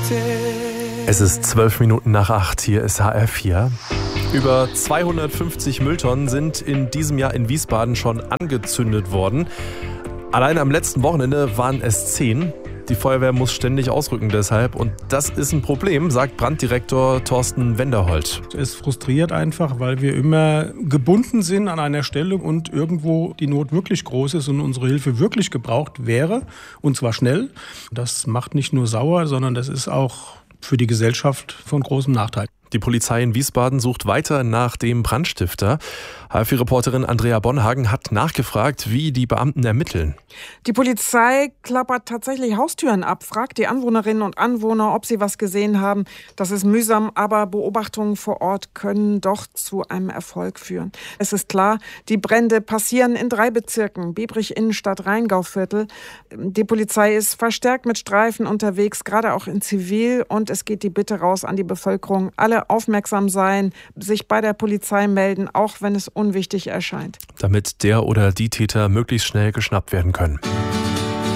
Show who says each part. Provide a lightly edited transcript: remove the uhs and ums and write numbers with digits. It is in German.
Speaker 1: Es ist 8:12. Hier ist HR4. Über 250 Mülltonnen sind in diesem Jahr in Wiesbaden schon angezündet worden. Allein am letzten Wochenende waren es 10. Die Feuerwehr muss ständig ausrücken deshalb. Und das ist ein Problem, sagt Branddirektor Thorsten Wenderholt.
Speaker 2: Es frustriert einfach, weil wir immer gebunden sind an einer Stelle und irgendwo die Not wirklich groß ist und unsere Hilfe wirklich gebraucht wäre. Und zwar schnell. Das macht nicht nur sauer, sondern das ist auch für die Gesellschaft von großem Nachteil.
Speaker 1: Die Polizei in Wiesbaden sucht weiter nach dem Brandstifter. HR4-Reporterin Andrea Bonhagen hat nachgefragt, wie die Beamten ermitteln.
Speaker 3: Die Polizei klappert tatsächlich Haustüren ab, fragt die Anwohnerinnen und Anwohner, ob sie was gesehen haben. Das ist mühsam, aber Beobachtungen vor Ort können doch zu einem Erfolg führen. Es ist klar, die Brände passieren in 3 Bezirken, Biebrich, Innenstadt, Rheingauviertel. Die Polizei ist verstärkt mit Streifen unterwegs, gerade auch in Zivil. Und es geht die Bitte raus an die Bevölkerung, alle aufmerksam sein, sich bei der Polizei melden, auch wenn es unwichtig erscheint.
Speaker 1: Damit der oder die Täter möglichst schnell geschnappt werden können.